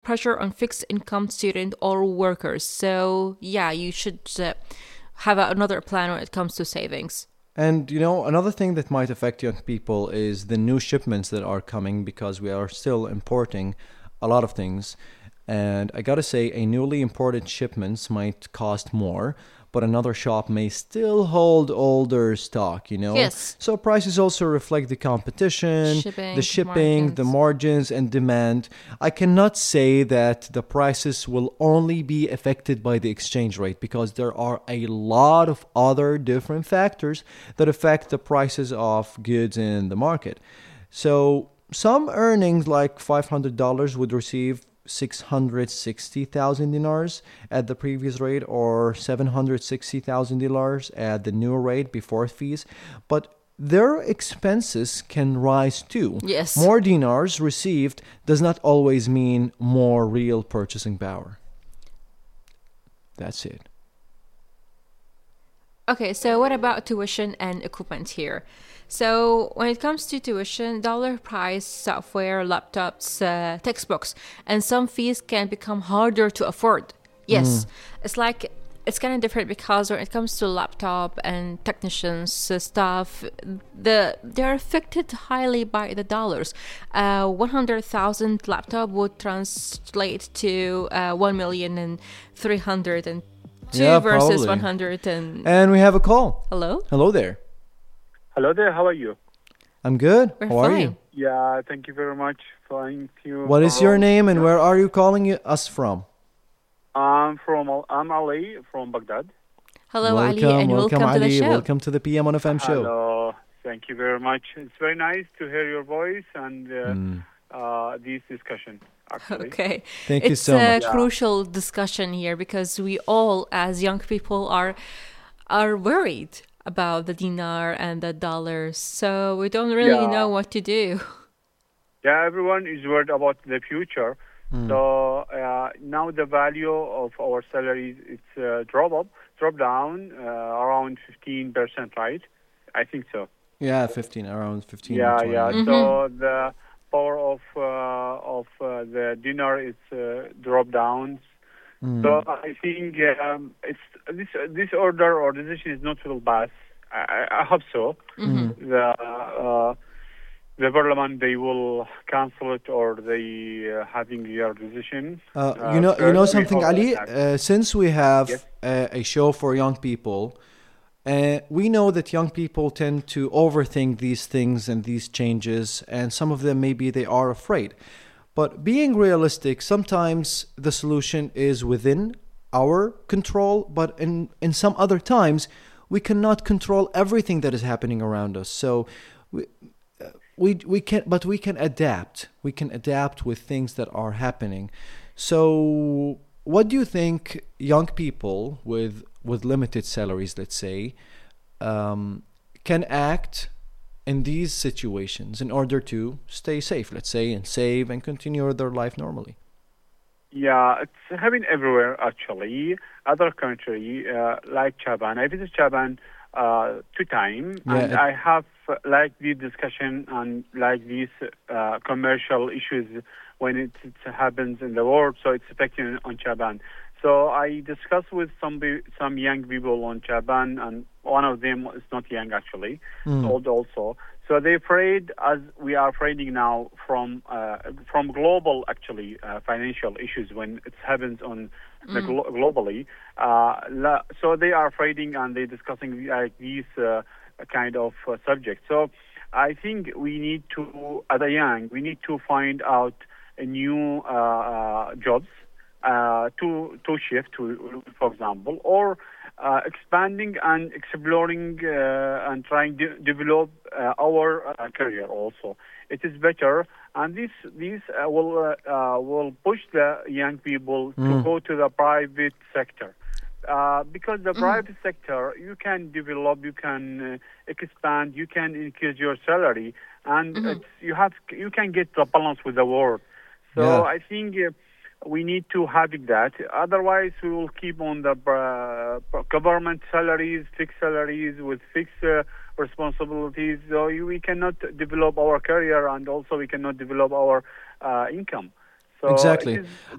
pressure on fixed income student or workers. So yeah, you should have another plan when it comes to savings. And another thing that might affect young people is the new shipments that are coming because we are still importing a lot of things. And I gotta say, a newly imported shipments might cost more, but another shop may still hold older stock, Yes. So prices also reflect the competition, the shipping, the margins, and demand. I cannot say that the prices will only be affected by the exchange rate because there are a lot of other different factors that affect the prices of goods in the market. So some earnings like $500 would receive 660,000 dinars at the previous rate or 760,000 dinars at the new rate before fees, but their expenses can rise too. Yes. More dinars received does not always mean more real purchasing power. That's it. Okay, so what about tuition and equipment here? So when it comes to tuition, dollar price, software, laptops, textbooks, and some fees can become harder to afford. Yes, it's kind of different because when it comes to laptop and technicians stuff, they're affected highly by the dollars. 100,000 laptop would translate to 1,302,000 versus probably. 100 And we have a call. Hello? Hello there. Hello there, how are you? I'm good. We're How are fine. you? Yeah, thank you very much. Thank you. What is your name and where are you calling us from? I'm Ali from Baghdad. Hello, Ali, and welcome to the Ali. show. Welcome to the PM on FM show. Hello, thank you very much. It's very nice to hear your voice and this discussion, actually. Okay. Thank you so much. It's a crucial discussion here because we all, as young people, are worried about the dinar and the dollars. So we don't really know what to do. Yeah, everyone is worried about the future. So now the value of our salaries it's drop down around 15%, right? I think so. Yeah, 15, around 15. Yeah, 20. yeah. So the power of the dinar is drop down. So I think it's this order or decision is not will pass. I hope so. The parliament they will cancel it or they having their decision. You know something, Ali. Since we have Yes. a show for young people, we know that young people tend to overthink these things and these changes, and some of them maybe they are afraid. But being realistic, sometimes the solution is within our control, but in some other times, we cannot control everything that is happening around us. So we can adapt. We can adapt with things that are happening. So what do you think young people with limited salaries, let's say, can act in these situations in order to stay safe, let's say, and save and continue their life normally? Yeah, it's happening everywhere actually. Other country like Japan. I visit Japan 2 times, and I have like this discussion and like these commercial issues when it happens in the world. So it's affecting on Japan. So I discussed with some young people on Japan, and one of them is not young actually, old also. So they're afraid, as we are afraid now from global actually financial issues when it happens on the globally. So they are afraid and they're discussing like these kind of subjects. So I think we need to, as a young, we need to find out a new jobs to shift to, for example, or expanding and exploring and trying to develop our career also. It is better, and this will push the young people to go to the private sector. Because the private sector, you can develop, you can expand, you can increase your salary, and you can get the balance with the world. So I think we need to have that. Otherwise, we will keep on the government salaries, fixed salaries with fixed responsibilities. So we cannot develop our career, and also we cannot develop our income. So exactly.